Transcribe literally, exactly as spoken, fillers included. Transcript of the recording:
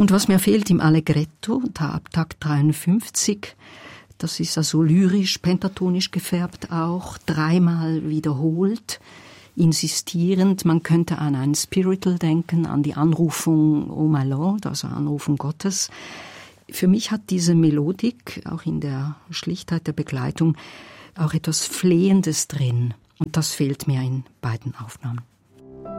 Und was mir fehlt im Allegretto, da ab Takt dreiundfünfzig, das ist also lyrisch, pentatonisch gefärbt auch, dreimal wiederholt, insistierend. Man könnte an ein Spiritual denken, an die Anrufung O my Lord, also Anrufung Gottes. Für mich hat diese Melodik, auch in der Schlichtheit der Begleitung, auch etwas Flehendes drin. Und das fehlt mir in beiden Aufnahmen.